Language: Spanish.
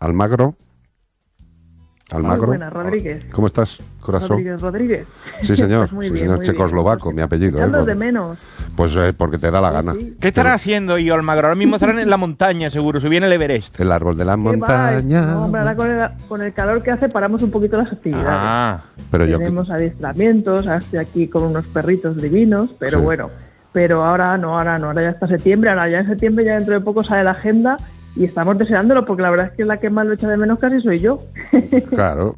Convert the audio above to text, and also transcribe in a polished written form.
Almagro. Almagro. Muy buenas, Rodríguez. ¿Cómo estás, corazón? Rodríguez. Sí, señor. Pues muy Sí, bien, señor. muy Checoslovaco, bien. mi apellido. Echándoos de menos. Pues porque te da la gana. Sí. ¿Qué estará haciendo yo, Almagro? Ahora mismo estarán en la montaña, seguro. Subí en el Everest. El árbol de la ¿Qué montaña. va? No, hombre, ahora con el calor que hace paramos un poquito las actividades. Ah, Pero yo Tenemos adiestramientos, ahora estoy aquí con unos perritos divinos, pero Sí. bueno. Pero ahora no, ahora ya está septiembre, ahora ya en septiembre, ya dentro de poco sale la agenda y estamos deseándolo porque la verdad es que la que más lo echa de menos casi soy yo. Claro,